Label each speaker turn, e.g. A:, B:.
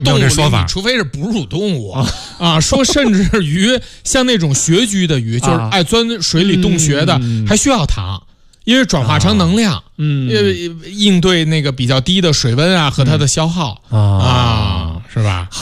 A: 动物
B: 这说法，
A: 除非是哺乳动物啊，说甚至于像那种穴居的鱼，就是爱钻水里洞穴的，还需要糖。因为转化成能量，应对那个比较低的水温啊和它的消耗是吧？